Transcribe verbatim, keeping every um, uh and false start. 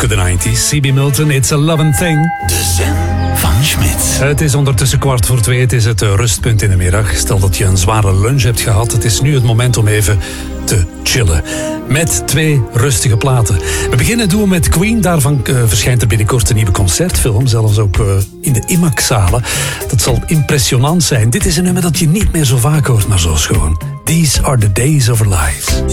Look at the nineties. C B Milton, It's a Lovin' Thing. De Zen van Schmidt. Het is ondertussen kwart voor twee. Het is het rustpunt in de middag. Stel dat je een zware lunch hebt gehad. Het is nu het moment om even te chillen. Met twee rustige platen. We beginnen doen met Queen. Daarvan uh, verschijnt er binnenkort een nieuwe concertfilm. Zelfs ook uh, in de IMAX-zalen. Dat zal impressionant zijn. Dit is een nummer dat je niet meer zo vaak hoort, maar zo schoon. These are the days of our lives.